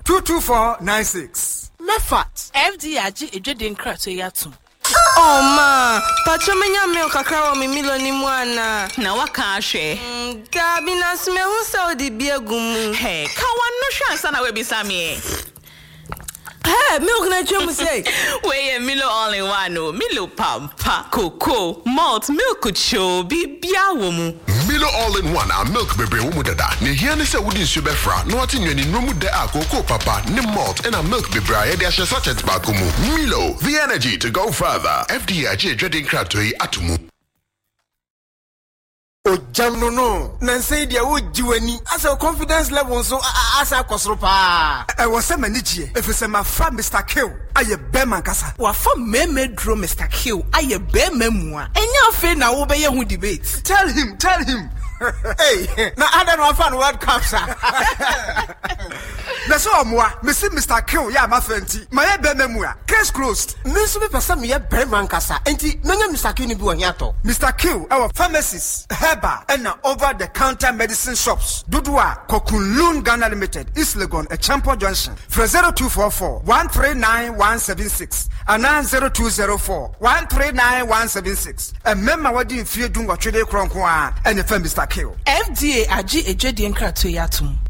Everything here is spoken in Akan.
22496. Mefat FD aji ejede nkrato yatum. Oh ma, pachomenya milk kakra mi milo ni mwana. Na waka ahwe. Gabi na sme hu saudi biegumu. Hey, ka wanu hwansa na we bisame. Hey, milk na chemu say. We Milo all in one, no. Milo pampa, cocoa, malt, milk cho, bibia womu. Milo all in one, our milk baby womu dada. Ne here ne se wudi subefra, no ati nyani nomu de a cocoa papa, ne malt, and a milk baby aye de ashe sachet bakumu. Milo, the energy to go further. FDIJ dreading kratoi atumu. O jamno no na say dia wo jiwani as a confidence level so asa kosoro pa e wo se manigie efese ma fa Mr. Kill aye Beman kasa Wa fa meme dro Mr. Kill aye Beman mu a enya afi na wo be ye hu debate. Tell him hey na ada no fa no World Cup sa na so omoa me see Mr. Kill ya ma fanti ma ye Beman mu a case closed Me so be person me ye Beman kasa enti menya Mr. Kill ni bi wo hiato. Mr. Kill our pharmacies and over the counter medicine shops. Dudua Kokunlun Ghana Limited, East Legon, a Champo Junction. For 0244 139176 and 0204 139176. A member what do you feel doing what you and the Mr. Kill. FDA aji ejede nkrato yatum.